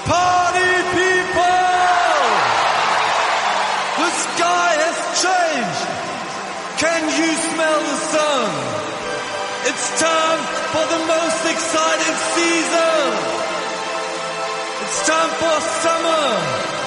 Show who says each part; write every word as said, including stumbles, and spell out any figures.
Speaker 1: Party people! The sky has changed. Can you smell the sun? It's time for the most exciting season. It's time for summer.